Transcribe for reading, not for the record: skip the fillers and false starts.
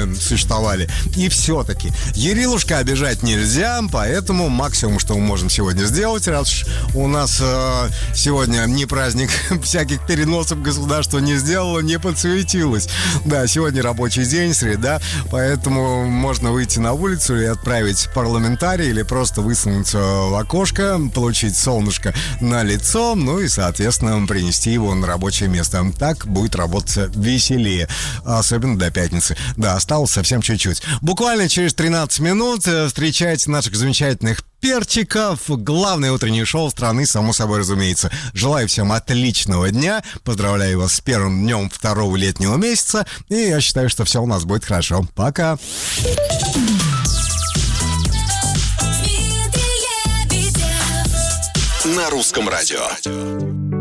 мы существовали. И все-таки Ярилушка обижать нельзя, поэтому максимум, что мы можем сегодня сделать, раз уж у нас сегодня не праздник всяких переносов, государство не сделало, не подсуетилось. Да, сегодня рабочий день, среда, поэтому можно выйти на улицу и отправить парламентария или просто высунуться в окошко, получить солнышко на лицо, ну и, соответственно, принести его на рабочее место. Так будет работать веселее, особенно до пятницы. Да, осталось совсем чуть-чуть. Буквально через 13 минут встречайте наших замечательных перчиков. Главное утреннее шоу страны, само собой разумеется. Желаю всем отличного дня. Поздравляю вас с первым днем второго летнего месяца. И я считаю, что все у нас будет хорошо. Пока. На русском радио.